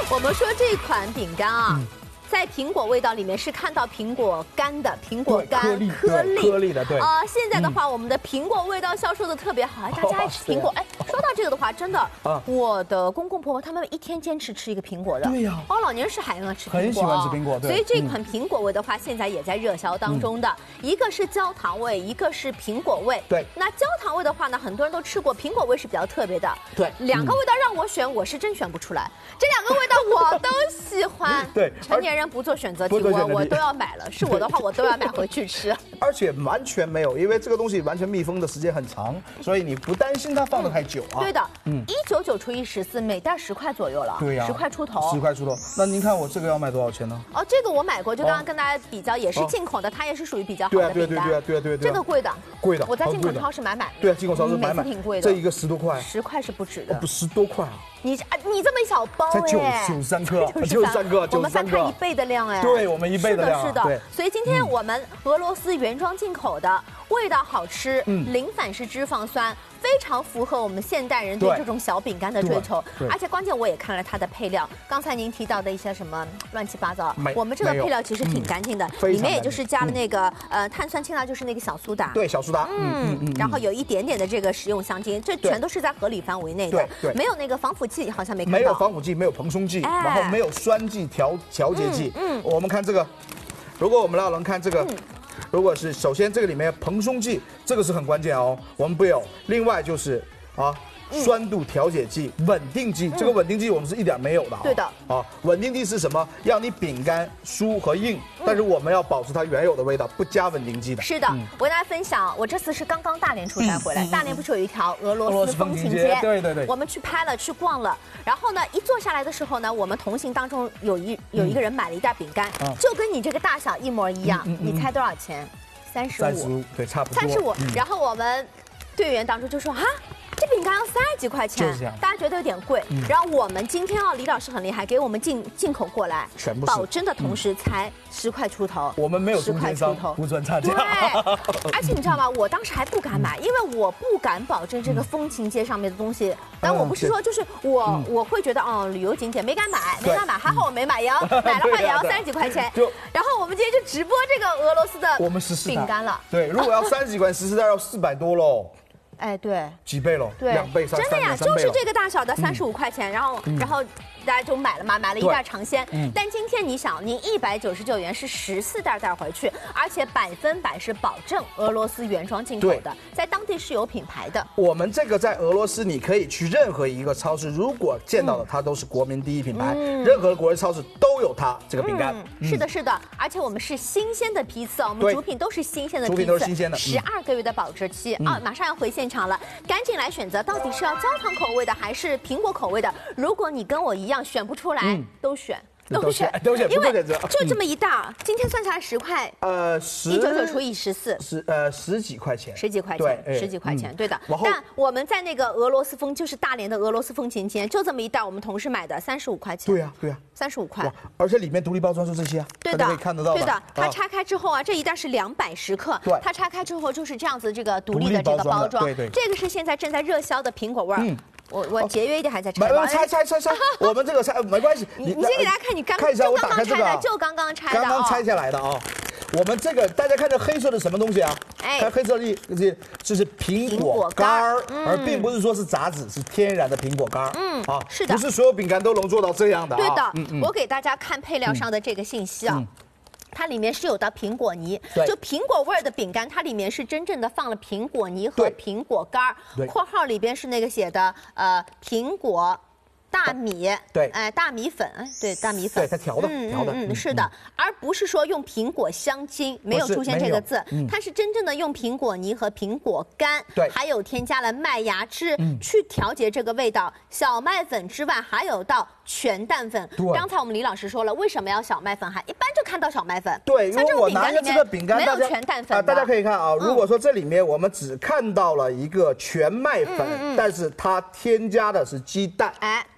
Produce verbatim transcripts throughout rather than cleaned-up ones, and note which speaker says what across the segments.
Speaker 1: 我们说这款饼干啊。
Speaker 2: 嗯
Speaker 1: 在苹果味道里面是看到苹果干的，苹果干
Speaker 2: 颗粒
Speaker 1: 颗粒
Speaker 2: 颗粒的，对
Speaker 1: 啊、呃。现在的话，我们的苹果味道销售的特别好，大家爱吃苹果。哎，说到这个的话，真的，
Speaker 2: 啊，
Speaker 1: 我的公公婆婆他们一天坚持吃一个苹果的。
Speaker 2: 对呀，
Speaker 1: 哦，老年人是还爱吃苹果，
Speaker 2: 很喜欢吃苹果，对。
Speaker 1: 所以这款苹果味的话，现在也在热销当中的，一个是焦糖味，一个是苹果味。
Speaker 2: 对。
Speaker 1: 那焦糖味的话呢，很多人都吃过，苹果味是比较特别的。
Speaker 2: 对。
Speaker 1: 两个味道让我选，我是真选不出来。这两个味道我都喜欢。
Speaker 2: 对。
Speaker 1: 成年人不做选择题。 我我都要买了，是我的话我都要买回去吃。
Speaker 2: 而且完全没有，因为这个东西完全密封的时间很长，所以你不担心它放得太久啊。
Speaker 1: 对的，嗯，一九九除以十四，每袋十块左右了。
Speaker 2: 对呀，
Speaker 1: 十块出头。
Speaker 2: 十块出头。那您看我这个要卖多少钱呢？
Speaker 1: 哦，这个我买过，就刚刚跟大家比较，也是进口的，它也是属于比较好的饼干。
Speaker 2: 对对对对对对对。
Speaker 1: 这个贵的，
Speaker 2: 贵的。
Speaker 1: 我在进口超市买买。
Speaker 2: 对，进口超市买买
Speaker 1: 挺贵的。
Speaker 2: 这一个十多块。
Speaker 1: 十块是不止的。
Speaker 2: 不，十多块啊。
Speaker 1: 你啊，你这么一小包
Speaker 2: 才九九三颗，九三个，
Speaker 1: 我们饭它一倍的量哎，
Speaker 2: 对我们一倍的量，
Speaker 1: 是的，是的。所以今天我们俄罗斯原装进口的，味道好吃，零反式脂肪酸，非常符合我们现代人对这种小饼干的追求。而且关键我也看了它的配料，刚才您提到的一些什么乱七八糟，我们这个配料其实挺干净的，里面也就是加了那个呃碳酸氢钠，就是那个小苏打，
Speaker 2: 对，小苏打，
Speaker 1: 嗯嗯，然后有一点点的这个食用香精，这全都是在合理范围内的，
Speaker 2: 对，
Speaker 1: 没有那个防腐。 好像没看到，
Speaker 2: 没有防腐剂，没有蓬松剂，然后没有酸剂调调节剂。嗯，我们看这个，如果我们要能看这个，如果是首先这个里面蓬松剂，这个是很关键哦，我们不有。另外就是啊。 酸度调节剂、稳定剂，这个稳定剂我们是一点没有的。
Speaker 1: 对的。
Speaker 2: 啊，稳定剂是什么？让你饼干酥和硬，但是我们要保持它原有的味道，不加稳定剂的。
Speaker 1: 是的，我跟大家分享，我这次是刚刚大连出差回来，大连不是有一条俄罗斯风情街？
Speaker 2: 对对对。
Speaker 1: 我们去拍了，去逛了，然后呢，一坐下来的时候呢，我们同行当中有一有一个人买了一袋饼干，就跟你这个大小一模一样，你猜多少钱？三十五。
Speaker 2: 三十五，对，差不多。
Speaker 1: 三十五。然后我们队员当中就说啊。 这饼干要三十几块钱，大家觉得有点贵。嗯、然后我们今天啊，李老师很厉害，给我们进进口过来，
Speaker 2: 全部
Speaker 1: 保真的同时才十块出头。
Speaker 2: 我们没有中间商，不赚差价。
Speaker 1: 对，而且你知道吗？我当时还不敢买，因为我不敢保证这个风情街上面的东西。但我不是说，就是我、嗯、我会觉得哦，旅游景点没敢买，没敢买，还好我没买，也要买的话也要三十几块钱。就然后我们今天就直播这个俄罗斯的
Speaker 2: 我们十四
Speaker 1: 饼干了。
Speaker 2: 对，如果要三十几块，十四袋要四百多喽。
Speaker 1: 哎，对，
Speaker 2: 几倍喽？
Speaker 1: 对，
Speaker 2: 两倍、三倍，
Speaker 1: 真的呀，就是这个大小的三十五块钱，然后，然后大家就买了嘛，买了一袋尝鲜。但今天你想，您一百九十九元是十四袋带回去，而且百分百是保证俄罗斯原装进口的，在当地是有品牌的。我
Speaker 2: 们这个在俄罗斯，你可以去任何一个超市，如果见到的它都是国民第一品牌，任何国际超市都有它这个饼干。
Speaker 1: 是的，是的，而且我们是新鲜的批次，我们主品都是新鲜的批次，
Speaker 2: 主品都是新鲜的，
Speaker 1: 十二个月的保质期啊，马上要回现场了，赶紧来选择，到底是要焦糖口味的还是苹果口味的？如果你跟我一样选不出来，嗯、都选。
Speaker 2: 都选都选，
Speaker 1: 因为就这么一袋儿，今天算下来十块，
Speaker 2: 呃，十
Speaker 1: 一九九除以十四，
Speaker 2: 十呃十几块钱，
Speaker 1: 十几块钱，
Speaker 2: 对，
Speaker 1: 十几块钱，对的。但我们在那个俄罗斯风，就是大连的俄罗斯风情街，就这么一袋，我们同事买的三十五块钱。
Speaker 2: 对呀，对呀，
Speaker 1: 三十五块。
Speaker 2: 而且里面独立包装是这些啊，
Speaker 1: 对的，
Speaker 2: 可以看得到。
Speaker 1: 对的，它拆开之后啊，这一袋是两百十克，
Speaker 2: 对，
Speaker 1: 它拆开之后就是这样子，这个独立的这个包装，
Speaker 2: 对对，
Speaker 1: 这个是现在正在热销的苹果味儿。 我我节约一点，还在拆。
Speaker 2: 拆拆拆拆，我们这个拆没关系。
Speaker 1: 你你先给大家看，你刚
Speaker 2: 看一下我
Speaker 1: 刚
Speaker 2: 打开这个，
Speaker 1: 就刚刚拆的，
Speaker 2: 刚刚拆下来的啊。我们这个大家看这黑色的什么东西啊？哎，看黑色的这这是苹果干儿，而并不是说是杂质，是天然的苹果干儿。嗯，啊，
Speaker 1: 是的，
Speaker 2: 不是所有饼干都能做到这样的。
Speaker 1: 对的，我给大家看配料上的这个信息啊。 它里面是有的苹果泥，就苹果味儿的饼干，它里面是真正的放了苹果泥和苹果干儿。括号里边是那个写的，呃，苹果。 大米，
Speaker 2: 对，
Speaker 1: 哎，大米粉，哎，对，大米粉，
Speaker 2: 对，它调的，调的，
Speaker 1: 嗯，是的，而不是说用苹果香精，没有出现这个字，它是真正的用苹果泥和苹果干，
Speaker 2: 对，
Speaker 1: 还有添加了麦芽汁去调节这个味道。小麦粉之外，还有到全蛋粉。刚才我们李老师说了，为什么要小麦粉？哈，一般就看到小麦粉。
Speaker 2: 对，因为我拿着这个饼干，
Speaker 1: 没有全蛋粉。
Speaker 2: 啊，大家可以看啊，如果说这里面我们只看到了一个全麦粉，但是它添加的是鸡蛋，
Speaker 1: 哎。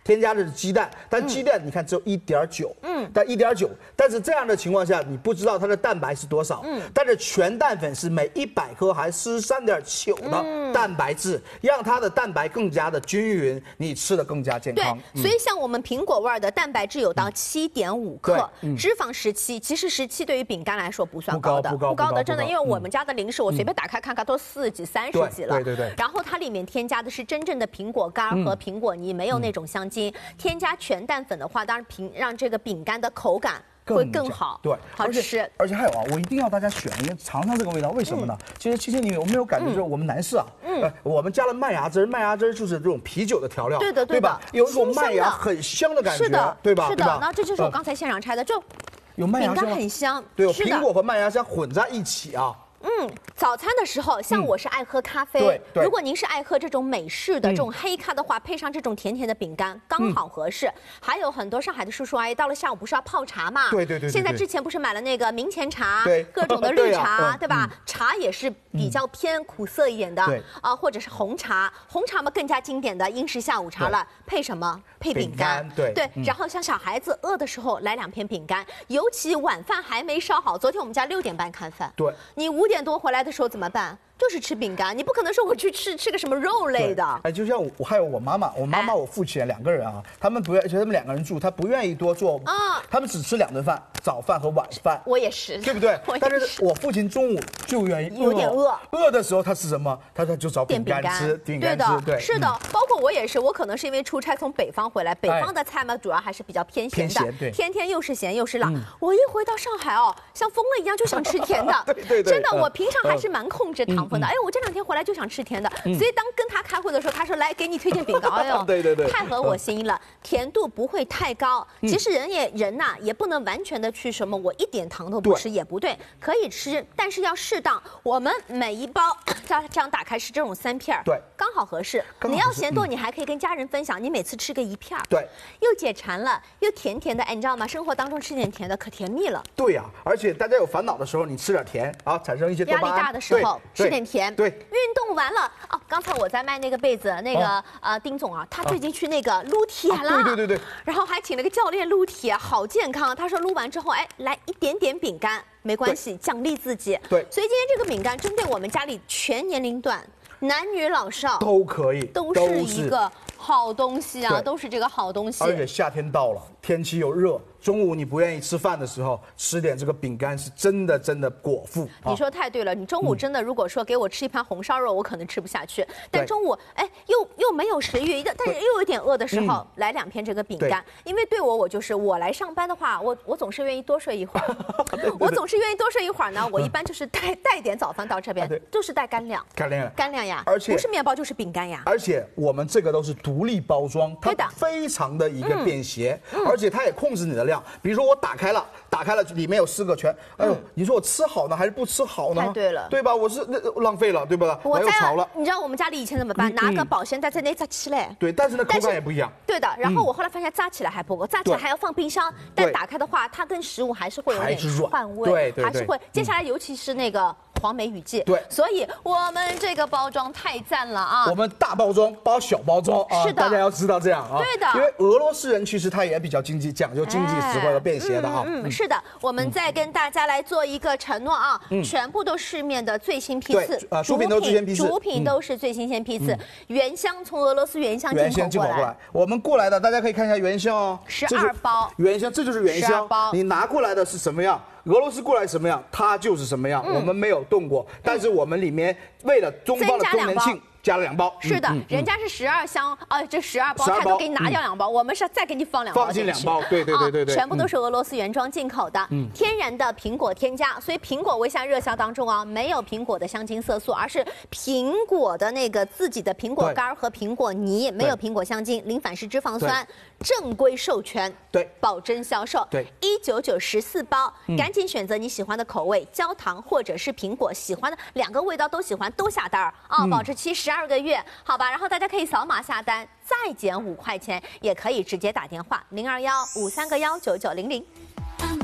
Speaker 2: 添加的是鸡蛋，但鸡蛋你看只有一点九，嗯，但一点九，但是这样的情况下，你不知道它的蛋白是多少，嗯，但是全蛋粉是每一百克含十三点九的蛋白质，让它的蛋白更加的均匀，你吃的更加健康。
Speaker 1: 对，所以像我们苹果味的蛋白质有到七点五克，脂肪十七，其实十七对于饼干来说不算高的，不高的，真的，因为我们家的零食我随便打开看看都四十几、三十几了，
Speaker 2: 对对对。
Speaker 1: 然后它里面添加的是真正的苹果干和苹果泥，没有那种香精。添加全蛋粉的话，当然平让这个饼干的口感会更好，
Speaker 2: 对，
Speaker 1: 好吃。
Speaker 2: 而且还有啊，我一定要大家选一个尝尝这个味道，为什么呢？其实七千你有没有感觉就是我们男士啊，嗯，我们加了麦芽汁，麦芽汁就是这种啤酒的调料，
Speaker 1: 对的
Speaker 2: 对吧？有一种麦芽很香的感觉，
Speaker 1: 是的，
Speaker 2: 对吧？
Speaker 1: 是的。那这就是我刚才现场拆的，就
Speaker 2: 有麦芽
Speaker 1: 香，饼干很香，
Speaker 2: 对，苹果和麦芽香混在一起啊。
Speaker 1: 嗯，早餐的时候，像我是爱喝咖啡，
Speaker 2: 对对。
Speaker 1: 如果您是爱喝这种美式的这种黑咖的话，配上这种甜甜的饼干，刚好合适。还有很多上海的叔叔阿姨，到了下午不是要泡茶嘛？
Speaker 2: 对对对。
Speaker 1: 现在之前不是买了那个明前茶，
Speaker 2: 对，
Speaker 1: 各种的绿茶，对吧？茶也是比较偏苦涩一点的，
Speaker 2: 对
Speaker 1: 啊，或者是红茶，红茶嘛更加经典的英式下午茶了，配什么？配饼干，
Speaker 2: 对
Speaker 1: 对。然后像小孩子饿的时候来两片饼干，尤其晚饭还没烧好，昨天我们家六点半看饭，
Speaker 2: 对，
Speaker 1: 你五点多回来的时候怎么办？就是吃饼干，你不可能说我去吃吃个什么肉类的。
Speaker 2: 哎，就像我还有我妈妈，我妈妈我父亲两个人啊，他们不愿，而且他们两个人住，他不愿意多做啊，他们只吃两顿饭，早饭和晚饭。
Speaker 1: 我也是，
Speaker 2: 对不对？但是我父亲中午就愿意
Speaker 1: 有点饿，
Speaker 2: 饿的时候他吃什么？他他就找饼干吃，饼干吃，对，
Speaker 1: 是的。包括我也是，我可能是因为出差从北方回来，北方的菜嘛，主要还是比较偏咸的，
Speaker 2: 对，
Speaker 1: 天天又是咸又是辣。我一回到上海哦，像疯了一样就想吃甜的，
Speaker 2: 对对对，
Speaker 1: 真的，我平常还是蛮控制糖分的。哎，我这两天回来就想吃甜的，所以当跟他开会的时候，他说来给你推荐饼干，哎呦，
Speaker 2: 对对对，
Speaker 1: 太合我心意了，甜度不会太高。其实人也人呐，也不能完全的去什么，我一点糖都不吃也不对，可以吃，但是要适当。我们每一包这样这样打开是这种三片，
Speaker 2: 对，
Speaker 1: 刚好合适。你要嫌多，你还可以跟家人分享，你每次吃个一片，
Speaker 2: 对，
Speaker 1: 又解馋了，又甜甜的，哎，你知道吗？生活当中吃点甜的可甜蜜了。
Speaker 2: 对呀，而且大家有烦恼的时候，你吃点甜啊，产生一些多巴胺。
Speaker 1: 压力大的时候吃点甜，
Speaker 2: 对，
Speaker 1: 运动完了哦。刚才我在卖那个被子，那个呃丁总啊，他最近去那个撸铁了，
Speaker 2: 对对对对，
Speaker 1: 然后还请了个教练撸铁，好健康。他说撸完之后，哎，来一点点饼干没关系，奖励自己。
Speaker 2: 对，
Speaker 1: 所以今天这个饼干针对我们家里全年龄段，男女老少
Speaker 2: 都可以，
Speaker 1: 都是一个好东西啊，都是这个好东西。
Speaker 2: 而且夏天到了，天气又热。中午你不愿意吃饭的时候，吃点这个饼干是真的真的果腹。
Speaker 1: 你说太对了，你中午真的如果说给我吃一盘红烧肉，我可能吃不下去。但中午哎又又没有食欲，但是又有点饿的时候，来两片这个饼干。因为对我我就是我来上班的话，我我总是愿意多睡一会儿。我总是愿意多睡一会儿呢，我一般就是带带点早饭到这边，就是带干粮。
Speaker 2: 干粮，
Speaker 1: 干粮呀，
Speaker 2: 而且
Speaker 1: 不是面包就是饼干呀。
Speaker 2: 而且我们这个都是独立包装，它非常的一个便携，而且它也控制你的量。比如说我打开了，打开了里面有四个圈，哎呦，你说我吃好呢还是不吃好呢？
Speaker 1: 太对了，
Speaker 2: 对吧？我是浪费了，对吧？
Speaker 1: 我
Speaker 2: 又潮了。
Speaker 1: 你知道我们家里以前怎么办？拿个保鲜袋在那扎起来。
Speaker 2: 对，但是呢口感也不一样。
Speaker 1: 对的，然后我后来发现扎起来还不够，扎起来还要放冰箱，但打开的话，它跟食物还是会有点串味，
Speaker 2: 对对，
Speaker 1: 还是会。接下来尤其是那个黄梅雨季，
Speaker 2: 对，
Speaker 1: 所以我们这个包装太赞了啊！
Speaker 2: 我们大包装包小包装啊，
Speaker 1: 是的，
Speaker 2: 大家要知道这样啊。
Speaker 1: 对的，
Speaker 2: 因为俄罗斯人其实他也比较经济，讲究经济实惠和便携的啊。
Speaker 1: 嗯，是的，我们再跟大家来做一个承诺啊，全部都市面的最新批次，
Speaker 2: 呃，主品都最新批次，
Speaker 1: 主品都是最新鲜批次，原箱从俄罗斯原箱进口过来。
Speaker 2: 我们过来的，大家可以看一下原箱哦，
Speaker 1: 十二包，
Speaker 2: 原箱，这就是原箱，你拿过来的是什么样？俄罗斯过来什么样，它就是什么样，我们没有动过，但是我们里面为了中方的周年庆。加了两包，
Speaker 1: 是的，人家是十二箱，啊，这十二包他都给你拿掉两包，我们是再给你放两包，
Speaker 2: 放进两包，对对对对对，
Speaker 1: 全部都是俄罗斯原装进口的，天然的苹果添加，所以苹果微现热销当中啊，没有苹果的香精色素，而是苹果的那个自己的苹果干和苹果泥，没有苹果香精，零反式脂肪酸，正规授权，
Speaker 2: 对，
Speaker 1: 保真销售，
Speaker 2: 对，
Speaker 1: 一九九十四包，赶紧选择你喜欢的口味，焦糖或者是苹果，喜欢的两个味道都喜欢，都下单啊，保质期十二个月，好吧，然后大家可以扫码下单，再减五块钱，也可以直接打电话零二幺五三个幺九九零零。